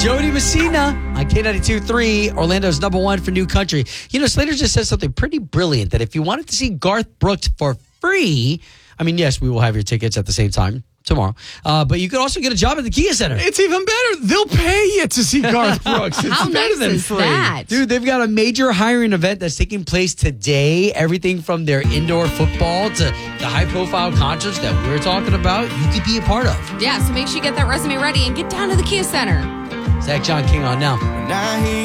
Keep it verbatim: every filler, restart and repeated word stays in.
Jody Messina on K ninety-two point three, Orlando's number one for New Country. You know, Slater just said something pretty brilliant, that if you wanted to see Garth Brooks for free, I mean, yes, we will have your tickets at the same time tomorrow, uh, but you could also get a job at the Kia Center. It's even better. They'll pay you to see Garth Brooks. It's How better nice than is free. that? Dude, they've got a major hiring event that's taking place today. Everything from their indoor football to the high-profile concerts that we're talking about, you could be a part of. Yeah, so make sure you get that resume ready and get down to the Kia Center. Zach John King on now. Now he